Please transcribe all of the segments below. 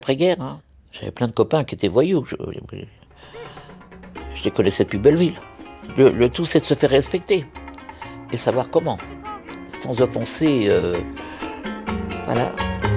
Après-guerre, hein. J'avais plein de copains qui étaient voyous. Je les connaissais depuis Belleville. Le tout, c'est de se faire respecter et savoir comment, sans offenser. Voilà.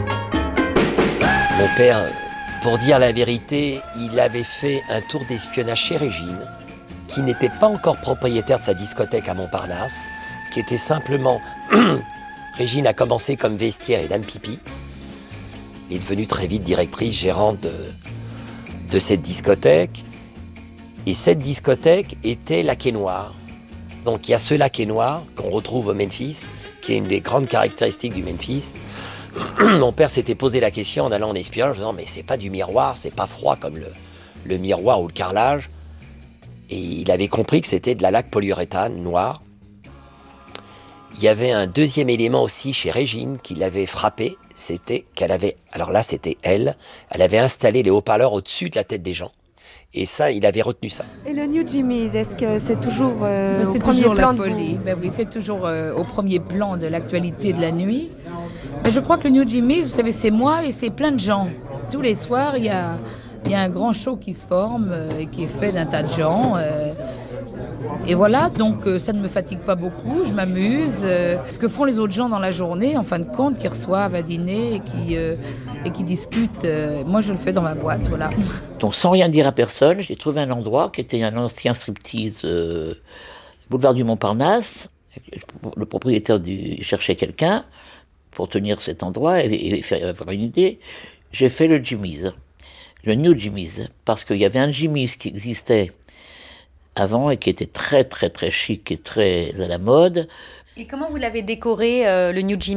Mon père, pour dire la vérité, il avait fait un tour d'espionnage chez Régine, qui n'était pas encore propriétaire de sa discothèque à Montparnasse, qui était simplement... Régine a commencé comme vestiaire et dame pipi. Elle est devenue très vite directrice, gérante de cette discothèque. Et cette discothèque était la Quai Noir. Donc il y a ce lac noir qu'on retrouve au Memphis, qui est une des grandes caractéristiques du Memphis. Mon père s'était posé la question en allant en espionnage, en disant mais c'est pas du miroir, c'est pas froid comme le miroir ou le carrelage. Et il avait compris que c'était de la laque polyuréthane noire. Il y avait un deuxième élément aussi chez Régine qui l'avait frappé, c'était qu'elle avait, alors là c'était elle avait installé les haut-parleurs au-dessus de la tête des gens. Et ça, il avait retenu ça. Et le New Jimmy's, est-ce que c'est toujours au c'est premier toujours plan la de folie. vous? Ben oui, c'est toujours au premier plan de l'actualité de la nuit. Mais je crois que le New Jimmy's, vous savez, c'est moi et c'est plein de gens. Tous les soirs, il y a un grand show qui se forme et qui est fait d'un tas de gens. Et voilà, donc ça ne me fatigue pas beaucoup, je m'amuse. Ce que font les autres gens dans la journée, en fin de compte, qui reçoivent à dîner et qui discutent, moi je le fais dans ma boîte, voilà. Donc sans rien dire à personne, j'ai trouvé un endroit qui était un ancien striptease, boulevard du Montparnasse. Le propriétaire cherchait quelqu'un pour tenir cet endroit et faire avoir une idée. J'ai fait le Jimmy's, le New Jimmy's, parce qu'il y avait un Jimmy's qui existait avant et qui était très très très chic et très à la mode. Et comment vous l'avez décoré, le New Jimmy's ?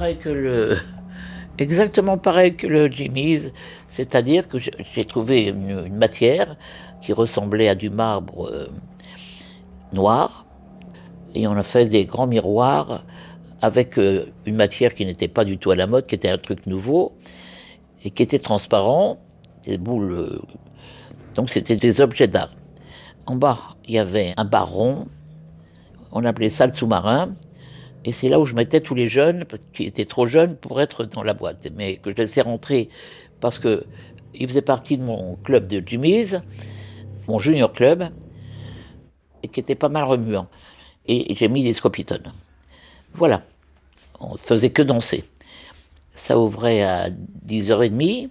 Exactement pareil que le Jimmy's, c'est-à-dire que j'ai trouvé une matière qui ressemblait à du marbre noir, et on a fait des grands miroirs avec une matière qui n'était pas du tout à la mode, qui était un truc nouveau, et qui était transparent, des boules, donc c'était des objets d'art. En bas, il y avait un bar rond, on appelait ça le sous-marin, et c'est là où je mettais tous les jeunes qui étaient trop jeunes pour être dans la boîte, mais que je laissais rentrer parce qu'ils faisaient partie de mon club de Jimmy's, mon junior club, et qui était pas mal remuant. Et j'ai mis des scopitones. Voilà, on ne faisait que danser. Ça ouvrait à 10h30.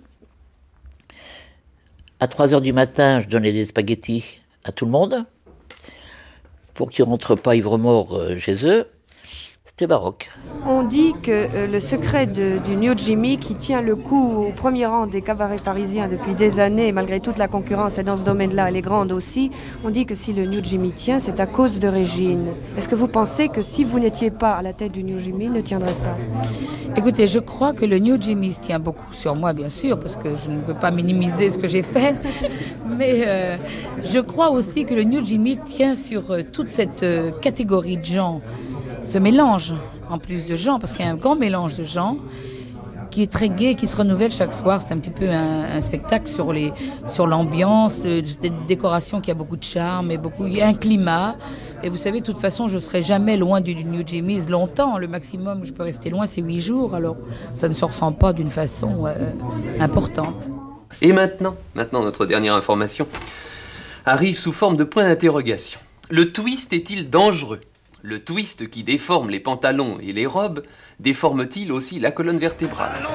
À 3h du matin, je donnais des spaghettis à tout le monde pour qu'ils ne rentrent pas ivre-mort chez eux. C'était baroque. On dit que le secret du New Jimmy, qui tient le coup au premier rang des cabarets parisiens depuis des années, malgré toute la concurrence, et dans ce domaine-là, elle est grande aussi, on dit que si le New Jimmy tient, c'est à cause de Régine. Est-ce que vous pensez que si vous n'étiez pas à la tête du New Jimmy, il ne tiendrait pas ? Écoutez, je crois que le New Jimmy's tient beaucoup sur moi, bien sûr, parce que je ne veux pas minimiser ce que j'ai fait. Mais je crois aussi que le New Jimmy tient sur toute cette catégorie de gens, ce mélange en plus de gens, parce qu'il y a un grand mélange de gens qui est très gai, qui se renouvelle chaque soir. C'est un petit peu un spectacle sur l'ambiance, des décorations qui a beaucoup de charme, et il y a un climat. Et vous savez, de toute façon, je ne serai jamais loin du New Jimmy's longtemps. Le maximum que je peux rester loin, c'est 8 jours. Alors, ça ne se ressent pas d'une façon importante. Et maintenant, notre dernière information arrive sous forme de point d'interrogation. Le twist est-il dangereux ? Le twist qui déforme les pantalons et les robes déforme-t-il aussi la colonne vertébrale ?